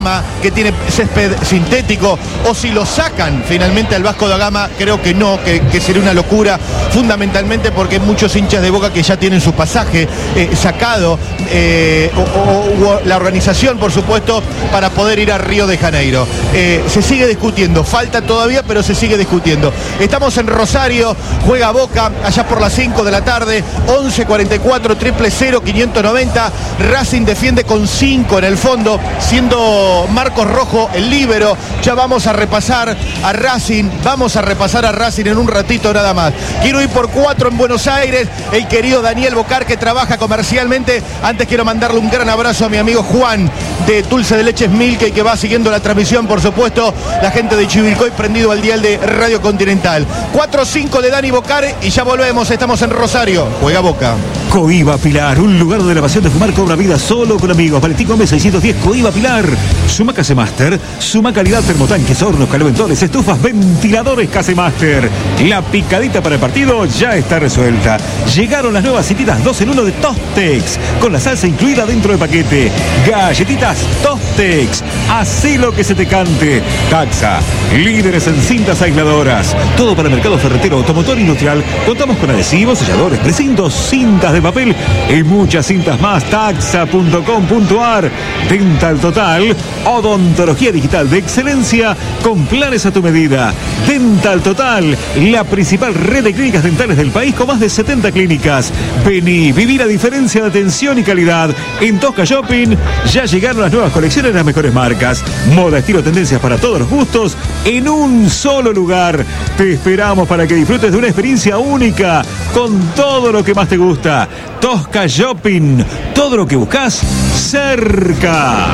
que tiene césped sintético, o si lo sacan finalmente al Vasco da Gama, creo que no, que sería una locura, fundamentalmente porque hay muchos hinchas de Boca que ya tienen su pasaje sacado, o la organización, por supuesto, para poder ir a Río de Janeiro. Se sigue discutiendo, falta todavía, pero se sigue discutiendo. Estamos en Rosario, juega Boca, allá por las 5 de la tarde, 11:44, 000-590, Racing defiende con 5 en el fondo, siendo Marcos Rojo el líbero. Ya vamos a repasar a Racing, en un ratito nada más. Quiero ir por 4 en Buenos Aires, el querido Daniel Bocar, que trabaja comercialmente. Antes quiero mandarle un gran abrazo a mi amigo Juan de Dulce de Leches Milke, que va siguiendo la transmisión, por supuesto, la gente de Chivilcoy prendido al dial de Radio Continental. 4-5 de Dani Bocar y ya volvemos, estamos en Rosario, juega Boca. Coiba Pilar, un lugar donde la pasión de fumar cobra vida solo con amigos. Valentín Gómez 610, Coiba Pilar. Suma Casemaster, suma calidad, termotanques, hornos, calentadores, estufas, ventiladores Casemaster. La picadita para el partido ya está resuelta. Llegaron las nuevas cititas 2 en 1 de Tostex, con la salsa incluida dentro del paquete. Galletitas Tostex, hacé lo que se te cante. Taxa, líderes en cintas aisladoras. Todo para el mercado ferretero, automotor industrial. Contamos con adhesivos, selladores, precintos, cintas de papel y muchas cintas más. Taxa.com.ar. Dental Total, odontología digital de excelencia con planes a tu medida. Dental Total, la principal red de clínicas dentales del país con más de 70 clínicas. Vení, viví la diferencia de atención y calidad. En Tosca Shopping ya llegaron las nuevas colecciones de las mejores marcas. Moda, estilo, tendencias para todos los gustos en un solo lugar. Te esperamos para que disfrutes de una experiencia única con todo lo que más te gusta. Tosca Shopping, todo lo que buscas cerca.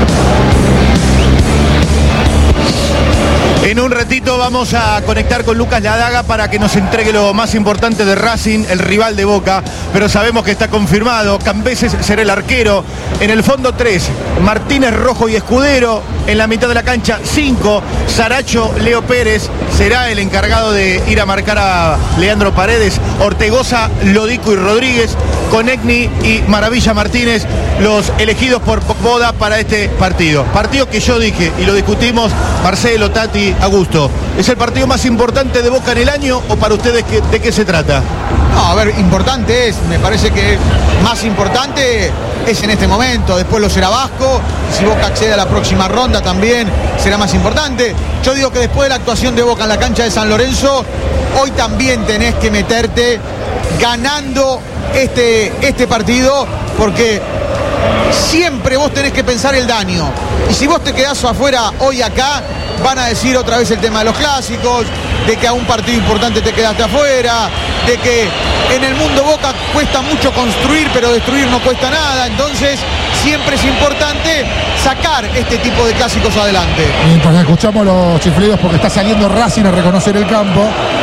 En un ratito vamos a conectar con Lucas Ladaga para que nos entregue lo más importante de Racing, el rival de Boca, pero sabemos que está confirmado. Cambeses será el arquero. En el fondo 3, Martínez, Rojo y Escudero. En la mitad de la cancha 5, Saracho, Leo Pérez será el encargado de ir a marcar a Leandro Paredes. Ortegoza, Lodico y Rodríguez. Conegni y Maravilla Martínez, los elegidos por Boda para este partido. Partido que yo dije, y lo discutimos, Marcelo, Tati, Augusto. ¿Es el partido más importante de Boca en el año o para ustedes de qué se trata? No, a ver, importante es, me parece que más importante es en este momento, después lo será Vasco, si Boca accede a la próxima ronda también será más importante. Yo digo que después de la actuación de Boca en la cancha de San Lorenzo, hoy también tenés que meterte ganando este partido, porque siempre vos tenés que pensar el daño. Y si vos te quedás afuera hoy acá, van a decir otra vez el tema de los clásicos, de que a un partido importante te quedaste afuera, de que en el mundo Boca cuesta mucho construir, pero destruir no cuesta nada. Entonces siempre es importante sacar este tipo de clásicos adelante. Mientras escuchamos los chiflidos, porque está saliendo Racing a reconocer el campo,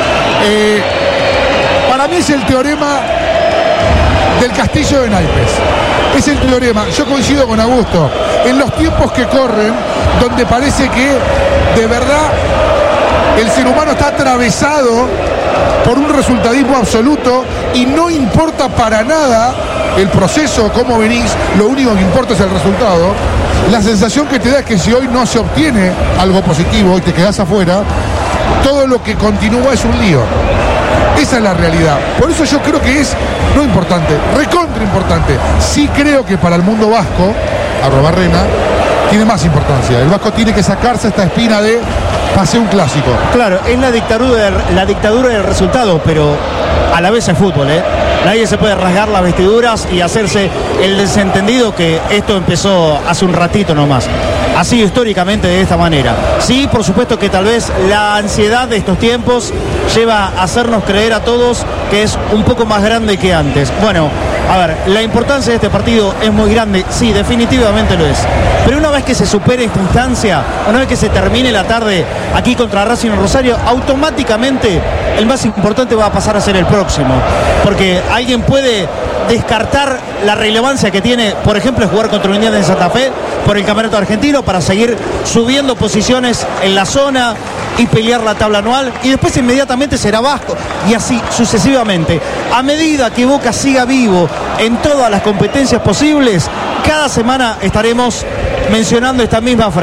para mí es el teorema del castillo de naipes. Es el teorema, yo coincido con Augusto, en los tiempos que corren, donde parece que de verdad el ser humano está atravesado por un resultadismo absoluto y no importa para nada el proceso, cómo venís, lo único que importa es el resultado. La sensación que te da es que si hoy no se obtiene algo positivo y te quedás afuera, todo lo que continúa es un lío. Esa es la realidad. Por eso yo creo que es no importante, recontra importante. Sí creo que para el mundo vasco, Arrobarrena, tiene más importancia. El vasco tiene que sacarse esta espina de pase un clásico. Claro, es la dictadura del resultado, pero a la vez es fútbol, ¿eh? Nadie se puede rasgar las vestiduras y hacerse el desentendido que esto empezó hace un ratito nomás. Ha sido históricamente de esta manera. Sí, por supuesto que tal vez la ansiedad de estos tiempos lleva a hacernos creer a todos que es un poco más grande que antes. Bueno, a ver, la importancia de este partido es muy grande, sí, definitivamente lo es. Pero una vez que se supere esta instancia, una vez que se termine la tarde aquí contra Racing en Rosario, automáticamente el más importante va a pasar a ser el próximo. Porque alguien puede descartar la relevancia que tiene, por ejemplo, jugar contra Unión de Santa Fe por el campeonato argentino para seguir subiendo posiciones en la zona y pelear la tabla anual, y después inmediatamente será Vasco, y así sucesivamente. A medida que Boca siga vivo en todas las competencias posibles, cada semana estaremos mencionando esta misma frase.